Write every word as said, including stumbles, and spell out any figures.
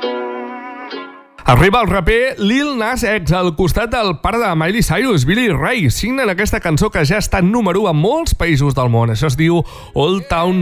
Arriba el raper Lil Nas X al costat del pare de Miley Cyrus, Billy Ray. Signen aquesta cançó que ja està número u a molts països del món. Això es diu Old Town